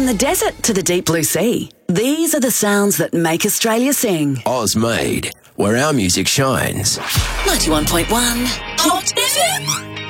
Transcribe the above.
From the desert to the deep blue sea, these are the sounds that make Australia sing. Ozmade, where our music shines. 91.1 Hot FM.